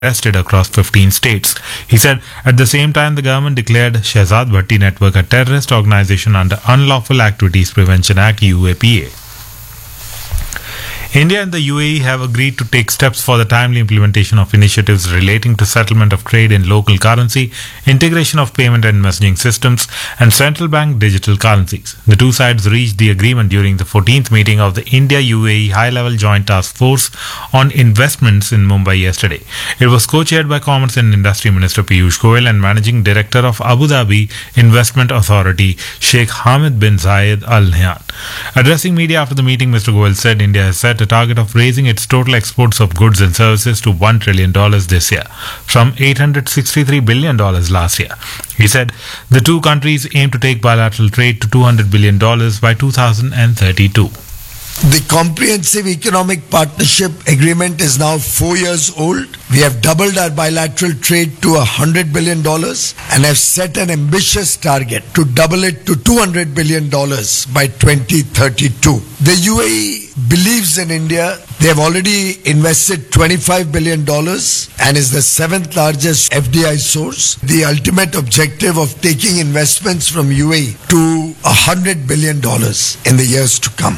arrested across 15 states. He said at the same time the government declared Shehzad Bhatti Network a terrorist organization under Unlawful Activities Prevention Act UAPA. India and the UAE have agreed to take steps for the timely implementation of initiatives relating to settlement of trade in local currency, integration of payment and messaging systems, and central bank digital currencies. The two sides reached the agreement during the 14th meeting of the India-UAE High-Level Joint Task Force on Investments in Mumbai yesterday. It was co-chaired by Commerce and Industry Minister Piyush Goyal and Managing Director of Abu Dhabi Investment Authority, Sheikh Hamid bin Zayed Al Nahyan. Addressing media after the meeting, Mr. Goyal said India has set a target of raising its total exports of goods and services to $1 trillion this year, from $863 billion last year. He said the two countries aim to take bilateral trade to $200 billion by 2032. The Comprehensive Economic Partnership Agreement is now 4 years old. We have doubled our bilateral trade to $100 billion and have set an ambitious target to double it to $200 billion by 2032. The UAE believes in India. They have already invested $25 billion and is the seventh largest FDI source. The ultimate objective of taking investments from UAE to $100 billion in the years to come.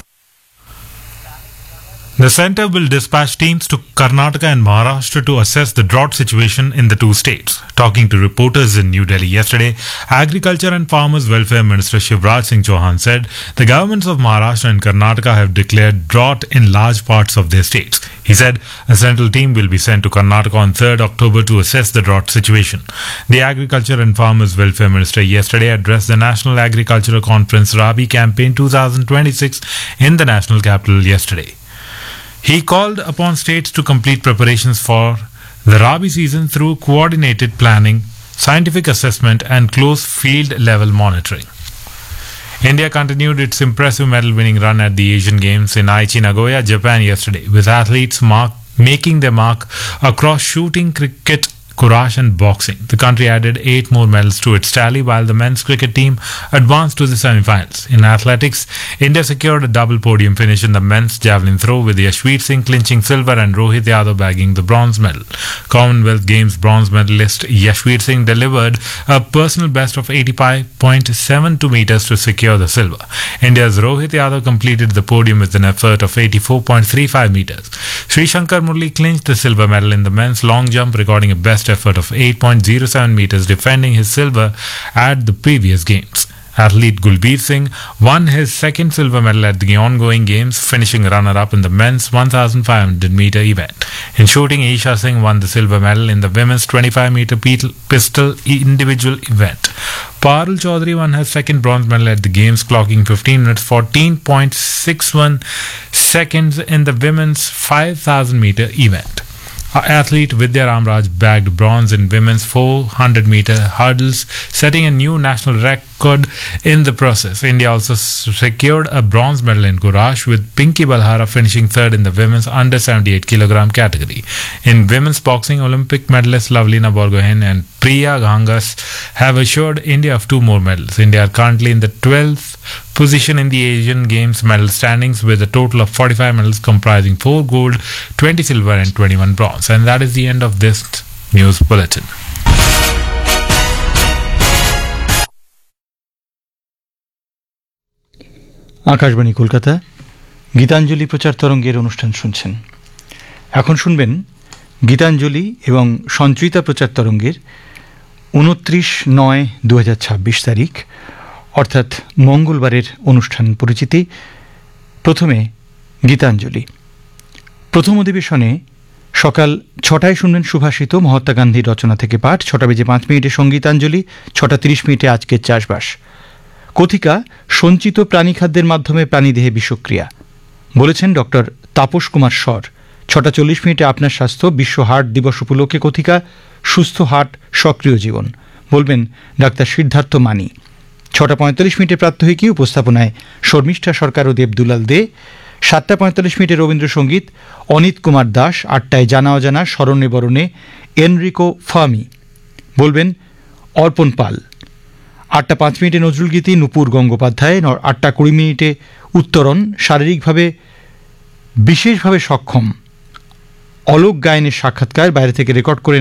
The centre will dispatch teams to Karnataka and Maharashtra to assess the drought situation in the two states. Talking to reporters in New Delhi yesterday, Agriculture and Farmers Welfare Minister Shivraj Singh Chauhan said the governments of Maharashtra and Karnataka have declared drought in large parts of their states. He said a central team will be sent to Karnataka on 3rd October to assess the drought situation. The Agriculture and Farmers Welfare Minister yesterday addressed the National Agricultural Conference Rabi Campaign 2026 in the national capital yesterday. He called upon states to complete preparations for the Rabi season through coordinated planning, scientific assessment and close field-level monitoring. India continued its impressive medal-winning run at the Asian Games in Aichi, Nagoya, Japan yesterday, with athletes making their mark across shooting, cricket, Courage and boxing. The country added 8 more medals to its tally while the men's cricket team advanced to the semi-finals. In athletics, India secured a double podium finish in the men's javelin throw with Yashveer Singh clinching silver and Rohit Yadav bagging the bronze medal. Commonwealth Games bronze medalist Yashveer Singh delivered a personal best of 85.72 meters to secure the silver. India's Rohit Yadav completed the podium with an effort of 84.35 meters. Sri Shankar Murli clinched the silver medal in the men's long jump, recording a best effort of 8.07 meters, defending his silver at the previous games. Athlete Gulbir Singh won his second silver medal at the ongoing games, finishing runner-up in the men's 1,500-meter event. In shooting, Isha Singh won the silver medal in the women's 25-meter pistol individual event. Parul Chaudhary won her second bronze medal at the games, clocking 15 minutes 14.61 seconds in the women's 5,000-meter event. Athlete Vidya Ramraj bagged bronze in women's 400-meter hurdles, setting a new national record in the process. India also secured a bronze medal in Courage, with Pinky Balhara finishing third in the women's under 78 kilogram category. In women's boxing, Olympic medalists Lavlina Borgohain and Priya Gangas have assured India of 2 more medals. India are currently in the 12th position in the Asian Games medal standings, with a total of 45 medals comprising 4 gold, 20 silver and 21 bronze. And that is the end of this news bulletin. Akashvani Kolkata Gitanjali প্রচার তরঙ্গের অনুষ্ঠান শুনছেন। এখন শুনবেন গীতাঞ্জলি এবং সঞ্চিতা প্রচার তরঙ্গের 29/9/2026 তারিখ অর্থাৎ মঙ্গলবারের অনুষ্ঠান পরিচিতি। প্রথমে গীতাঞ্জলি। প্রথম অধিবেশনে সকাল 6টায় শুনবেন সুভাষিত, মহাত্মা গান্ধীর রচনা থেকে পাঠ। 6:05 সঙ্গীতাঞ্জলি, 6:30 আজকের চাষবাস। কথিকা সঞ্চিত প্রাণীখাদ্যের মাধ্যমে প্রাণীদেহে বিষক্রিয়া, বলেছেন ডক্টর তাপস কুমার স্বর। 6:40 আপনার স্বাস্থ্য, বিশ্ব হার্ট দিবস উপলক্ষে কথিকা সুস্থ হার্ট সক্রিয় জীবন, বলবেন ডাক্তার সিদ্ধার্থ মানি। 6:45 প্রাত্যহিকী, উপস্থাপনায় শর্মিষ্ঠা সরকার ও দেবদুলাল দে। 7:45 রবীন্দ্রসঙ্গীত, অনিত কুমার দাস। 8টায় জানা অজানা স্মরণে বরণে এনরিকো ফার্মি, বলবেন অর্পণ পাল। 8:05 নজরুলগীতি, নূপুর গঙ্গোপাধ্যায়। 8:20 উত্তরণ, শারীরিকভাবে বিশেষভাবে সক্ষম অলোক গায়নের সাক্ষাৎকার বাইরে থেকে রেকর্ড করে